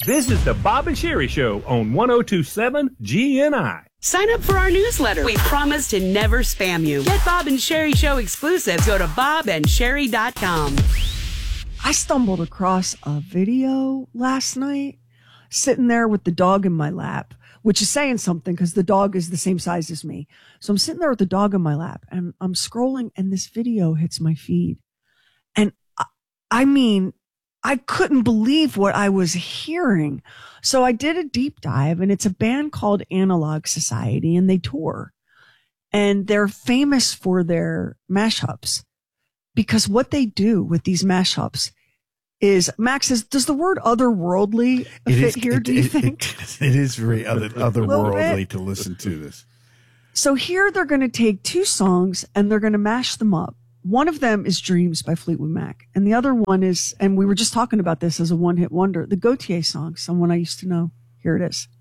This is the Bob and Sherry Show on 102.7 GNI. Sign up for our newsletter. We promise to never spam you. Get Bob and Sherry Show exclusives. Go to bobandsherry.com. I stumbled across a video last night, sitting there with the dog in my lap, which is saying something because the dog is the same size as me. So I'm sitting there with the dog in my lap and I'm scrolling and this video hits my feed. And I mean, I couldn't believe what I was hearing. So I did a deep dive, and it's a band called Analog Society, and they tour. And they're famous for their mashups, because what they do with these mashups is, Max, does the word otherworldly fit here, do you think? It is very otherworldly to listen to this. So here they're going to take two songs and they're going to mash them up. One of them is Dreams by Fleetwood Mac. And the other one is, and we were just talking about this as a one-hit wonder, the Gautier song, Someone I Used to Know. Here it is.